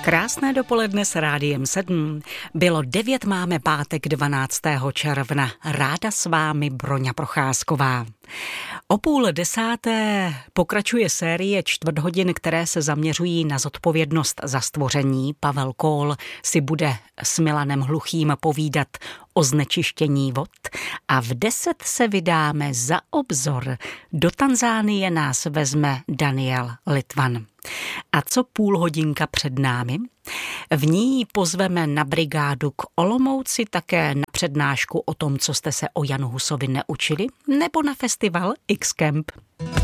Krásné dopoledne s Rádiem 7. Bylo 9, máme pátek 12. června. Ráda s vámi Broňa Procházková. O 9:30 pokračuje série čtvrthodin, které se zaměřují na zodpovědnost za stvoření. Pavel Kól si bude s Milanem Hluchým povídat o znečištění vod a v 10 se vydáme za obzor. Do Tanzánie nás vezme Daniel Litvan. A co půl hodinka před námi? V ní pozveme na brigádu k Olomouci, také na přednášku o tom, co jste se o Janu Husovi neučili, nebo na festival X-Camp.